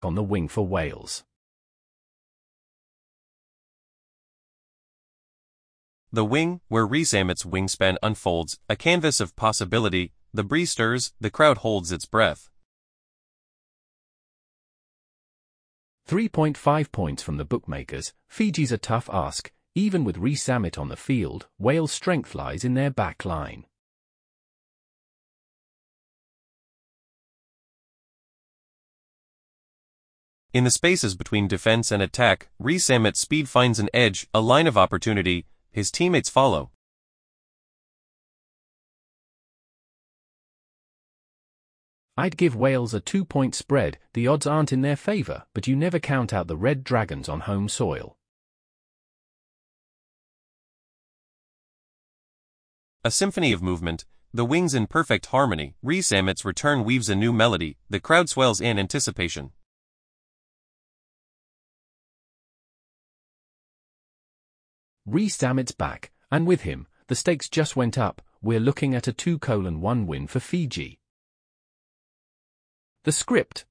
on the wing for Wales. The wing, where Rhys Ahmed's wingspan unfolds, a canvas of possibility, the breeze stirs, the crowd holds its breath. 3.5 points from the bookmakers. Fiji's a tough ask. Even with Rhys Ahmed on the field, Wales' strength lies in their back line. In the spaces between defense and attack, Rhys Ahmed's speed finds an edge, a line of opportunity. His teammates follow. I'd give Wales a 2-point spread. The odds aren't in their favour, but you never count out the Red Dragons on home soil. A symphony of movement, the wings in perfect harmony. Rhys Ahmed's return weaves a new melody. The crowd swells in anticipation. Rhys Ahmed's back, and with him, the stakes just went up. We're looking at a 2-1 win for Fiji. The script.